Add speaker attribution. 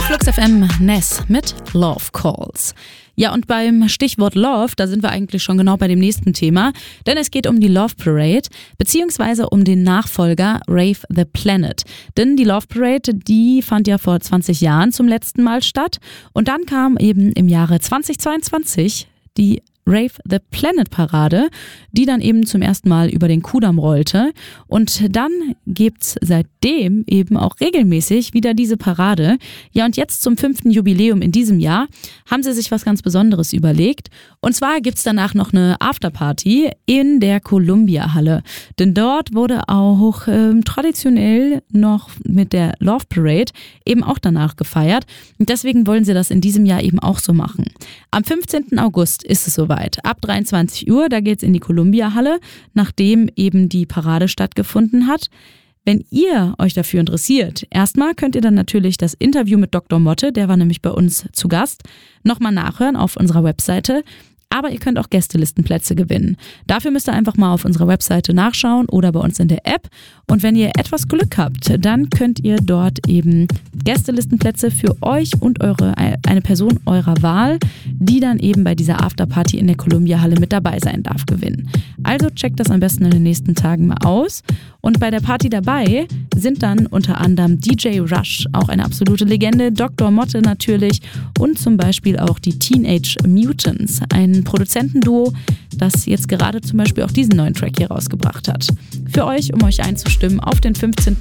Speaker 1: Flux FM Ness mit Love Calls. Ja, und beim Stichwort Love, da sind wir eigentlich schon genau bei dem nächsten Thema, denn es geht um die Love Parade, beziehungsweise um den Nachfolger Rave the Planet. Denn die Love Parade, die fand ja vor 20 Jahren zum letzten Mal statt und dann kam eben im Jahre 2022 die Rave the Planet Parade, die dann eben zum ersten Mal über den Kudamm rollte. Und dann gibt's seitdem eben auch regelmäßig wieder diese Parade. Ja, und jetzt zum 5. Jubiläum in diesem Jahr haben sie sich was ganz Besonderes überlegt. Und zwar gibt's danach noch eine Afterparty in der Columbia-Halle. Denn dort wurde auch traditionell noch mit der Love Parade eben auch danach gefeiert. Und deswegen wollen sie das in diesem Jahr eben auch so machen. Am 15. August ist es soweit. Ab 23 Uhr, da geht's in die Columbia-Halle, nachdem eben die Parade stattgefunden hat. Wenn ihr euch dafür interessiert, erstmal könnt ihr dann natürlich das Interview mit Dr. Motte, der war nämlich bei uns zu Gast, nochmal nachhören auf unserer Webseite. Aber ihr könnt auch Gästelistenplätze gewinnen. Dafür müsst ihr einfach mal auf unserer Webseite nachschauen oder bei uns in der App. Und wenn ihr etwas Glück habt, dann könnt ihr dort eben Gästelistenplätze für euch und eine Person eurer Wahl, die dann eben bei dieser Afterparty in der Columbia-Halle mit dabei sein darf, gewinnen. Also checkt das am besten in den nächsten Tagen mal aus. Und bei der Party dabei sind dann unter anderem DJ Rush, auch eine absolute Legende, Dr. Motte natürlich und zum Beispiel auch die Teenage Mutants, ein Produzentenduo, das jetzt gerade zum Beispiel auch diesen neuen Track hier rausgebracht hat. Für euch, um euch einzustimmen auf den 15.